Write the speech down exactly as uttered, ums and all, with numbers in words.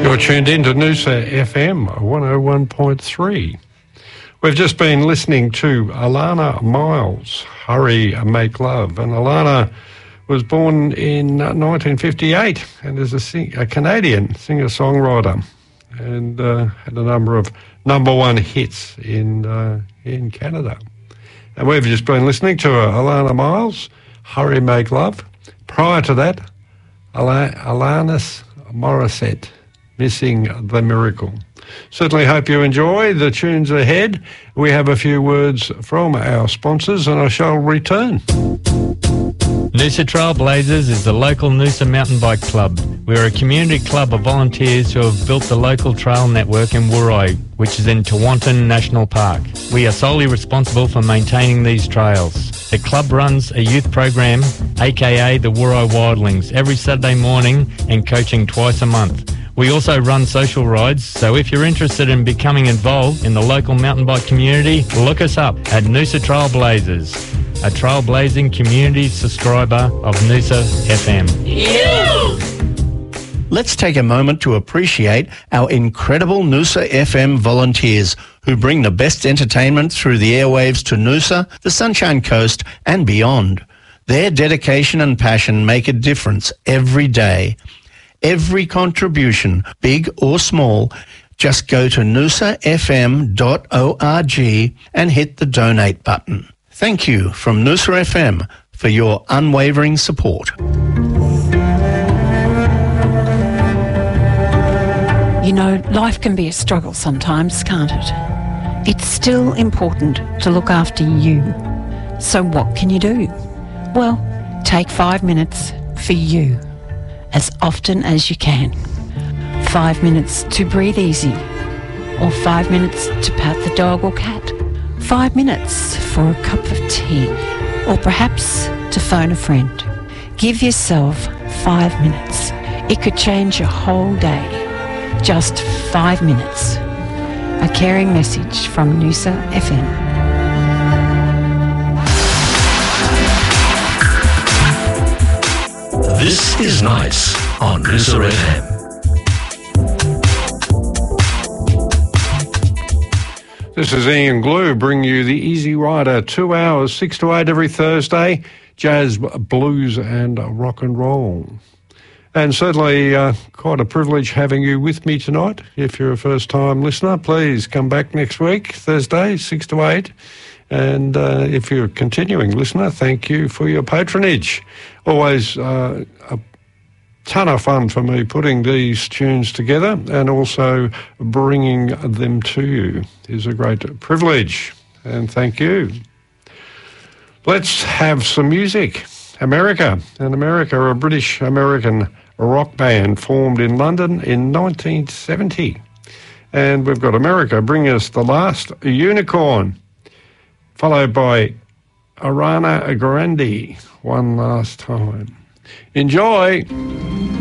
You're tuned in to Noosa F M one oh one point three. We've just been listening to Alannah Myles, Hurry Make Love. And Alannah was born in nineteen fifty-eight and is a, sing- a Canadian singer-songwriter and uh, had a number of number one hits in uh, in Canada. And we've just been listening to uh, Alannah Myles, Hurry Make Love. Prior to that, Al- Alanis Morissette, Missing the Miracle. Certainly hope you enjoy the tunes ahead. We have a few words from our sponsors and I shall return. Noosa Trailblazers is the local Noosa mountain bike club. We're a community club of volunteers who have built the local trail network in Woorai, which is in Tewantin National Park. We are solely responsible for maintaining these trails. The club runs a youth program, aka the Woorai Wildlings, every Saturday morning and coaching twice a month. We also run social rides, so if you're interested in becoming involved in the local mountain bike community, look us up at Noosa Trailblazers, a trailblazing community subscriber of Noosa F M. Yeah. Let's take a moment to appreciate our incredible Noosa F M volunteers who bring the best entertainment through the airwaves to Noosa, the Sunshine Coast and beyond. Their dedication and passion make a difference every day. Every contribution, big or small, just go to noosa f m dot org and hit the donate button. Thank you from Noosa F M for your unwavering support. You know, life can be a struggle sometimes, can't it? It's still important to look after you. So what can you do? Well, take five minutes for you. As often as you can. Five minutes to breathe easy. Or five minutes to pat the dog or cat. Five minutes for a cup of tea. Or perhaps to phone a friend. Give yourself five minutes. It could change your whole day. Just five minutes. A caring message from Noosa F M. This is Nice on Noosa F M. This is Ian Glue bringing you the Easy Rider, two hours, six to eight every Thursday, jazz, blues and rock and roll. And certainly uh, quite a privilege having you with me tonight. If you're a first-time listener, please come back next week, Thursday, six to eight. And uh, if you're a continuing listener, thank you for your patronage. Always uh, a ton of fun for me putting these tunes together and also bringing them to you is a great privilege. And thank you. Let's have some music. America. And America are a British-American rock band formed in London in nineteen seventy. And we've got America bringing us The Last Unicorn, followed by Ariana Grande, One Last Time. Enjoy!